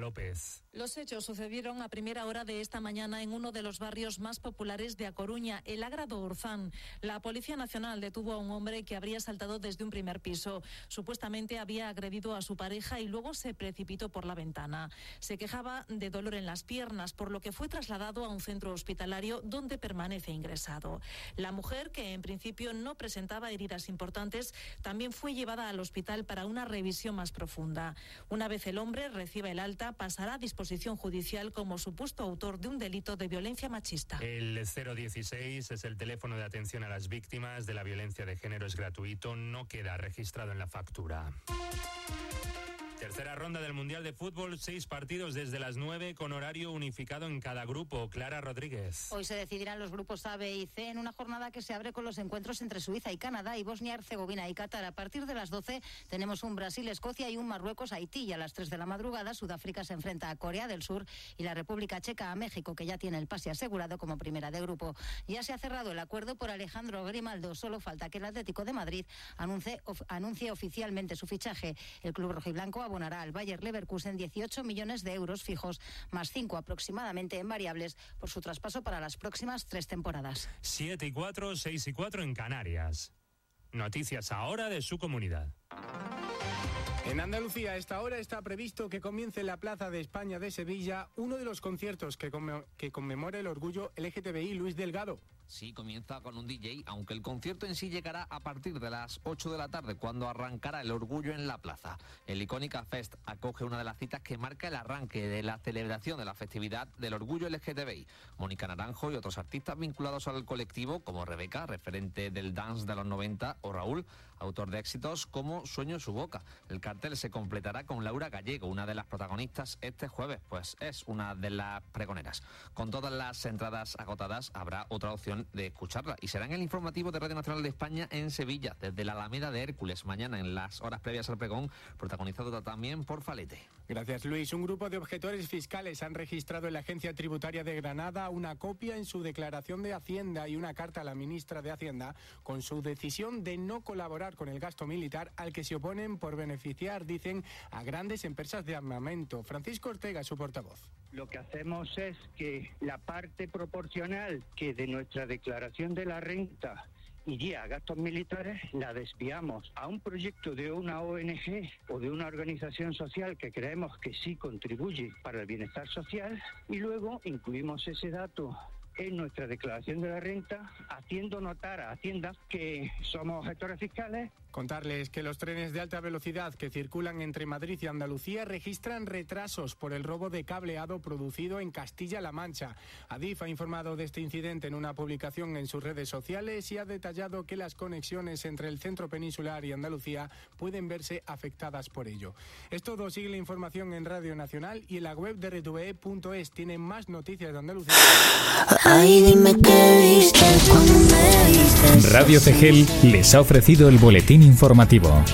López. Los hechos sucedieron a primera hora de esta mañana en uno de los barrios más populares de A Coruña, el Agra do Orzán. La Policía Nacional detuvo a un hombre que habría saltado desde un primer piso. Supuestamente había agredido a su pareja y luego se precipitó por la ventana. Se quejaba de dolor en las piernas, por lo que fue trasladado a un centro hospitalario donde permanece ingresado. La mujer, que en principio no presentaba heridas importantes, también fue llevada al hospital para una revisión más profunda. Una vez el hombre reciba el alta, pasará a disposición judicial como supuesto autor de un delito de violencia machista. El 016 es el teléfono de atención a las víctimas de la violencia de género, es gratuito, no queda registrado en la factura. Tercera ronda del Mundial de Fútbol, 6 partidos desde las 9 con horario unificado en cada grupo. Clara Rodríguez. Hoy se decidirán los grupos A, B y C en una jornada que se abre con los encuentros entre Suiza y Canadá y Bosnia-Herzegovina y Qatar. A partir de las 12 tenemos un Brasil-Escocia y un Marruecos-Haití, y a las 3 de la madrugada Sudáfrica se enfrenta a Corea del Sur y la República Checa a México, que ya tiene el pase asegurado como primera de grupo. Ya se ha cerrado el acuerdo por Alejandro Grimaldo, solo falta que el Atlético de Madrid anuncie oficialmente su fichaje. El club rojiblanco abonará al Bayer Leverkusen 18 millones de euros fijos, más 5 aproximadamente en variables, por su traspaso para las próximas 3 temporadas. 7:04, 6:04 en Canarias. Noticias ahora de su comunidad. En Andalucía, a esta hora está previsto que comience en la Plaza de España de Sevilla uno de los conciertos que conmemora el orgullo LGTBI. Luis Delgado. Sí, comienza con un DJ, aunque el concierto en sí llegará a partir de las 8 de la tarde, cuando arrancará el orgullo en la plaza. El Icónica Fest acoge una de las citas que marca el arranque de la celebración de la festividad del orgullo LGTBI. Mónica Naranjo y otros artistas vinculados al colectivo, como Rebeca, referente del dance de los 90, o Raúl, autor de éxitos como Sueño en su boca. El cartel se completará con Laura Gallego, una de las protagonistas este jueves, pues es una de las pregoneras. Con todas las entradas agotadas, habrá otra opción de escucharla, y será en el informativo de Radio Nacional de España en Sevilla, desde la Alameda de Hércules, mañana en las horas previas al pregón, protagonizado también por Falete. Gracias, Luis. Un grupo de objetores fiscales han registrado en la Agencia Tributaria de Granada una copia en su declaración de Hacienda y una carta a la ministra de Hacienda con su decisión de no colaborar con el gasto militar, al que se oponen por beneficiar, dicen, a grandes empresas de armamento. Francisco Ortega, su portavoz. Lo que hacemos es que la parte proporcional que de nuestra declaración de la renta iría a gastos militares, la desviamos a un proyecto de una ONG o de una organización social que creemos que sí contribuye para el bienestar social, y luego incluimos ese dato en nuestra declaración de la renta, haciendo notar a Hacienda que somos objetores fiscales. Contarles que los trenes de alta velocidad que circulan entre Madrid y Andalucía registran retrasos por el robo de cableado producido en Castilla-La Mancha. Adif ha informado de este incidente en una publicación en sus redes sociales y ha detallado que las conexiones entre el centro peninsular y Andalucía pueden verse afectadas por ello. Es todo. Sigue la información en Radio Nacional y en la web de rtve.es. Tienen más noticias de Andalucía. Ay, dime qué viste cuando me viste. Radio Cegel les ha ofrecido el boletín informativo.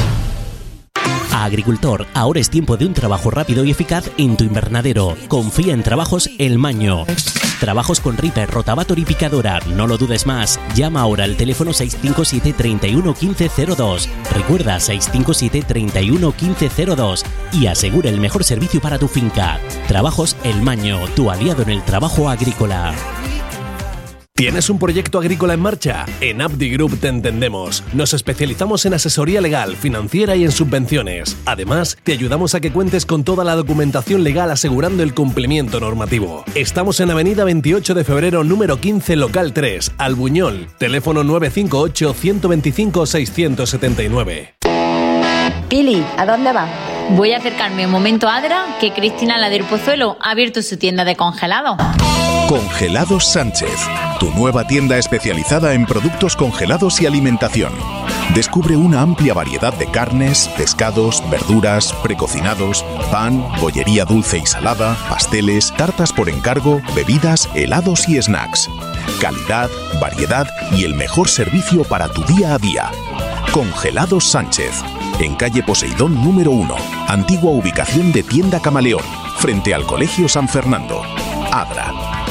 Agricultor, ahora es tiempo de un trabajo rápido y eficaz en tu invernadero. Confía en Trabajos El Maño. Trabajos con Reaper, Rotavator y Picadora. No lo dudes más. Llama ahora al teléfono 657 31 15 02. Recuerda, 657 31 15 02. Y asegura el mejor servicio para tu finca. Trabajos El Maño, tu aliado en el trabajo agrícola. ¿Tienes un proyecto agrícola en marcha? En Abdi Group te entendemos. Nos especializamos en asesoría legal, financiera y en subvenciones. Además, te ayudamos a que cuentes con toda la documentación legal asegurando el cumplimiento normativo. Estamos en Avenida 28 de Febrero, número 15, local 3, Albuñol. Teléfono 958 125 679. Pili, ¿a dónde vas? Voy a acercarme un momento a Adra, que Cristina, la del Pozuelo, ha abierto su tienda de congelados. Congelados Sánchez, tu nueva tienda especializada en productos congelados y alimentación. Descubre una amplia variedad de carnes, pescados, verduras, precocinados, pan, bollería dulce y salada, pasteles, tartas por encargo, bebidas, helados y snacks. Calidad, variedad y el mejor servicio para tu día a día. Congelados Sánchez, en calle Poseidón número 1, antigua ubicación de Tienda Camaleón, frente al Colegio San Fernando. Adra.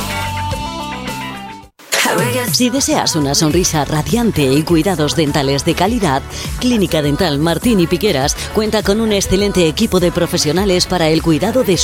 Si deseas una sonrisa radiante y cuidados dentales de calidad, Clínica Dental Martín y Piqueras cuenta con un excelente equipo de profesionales para el cuidado de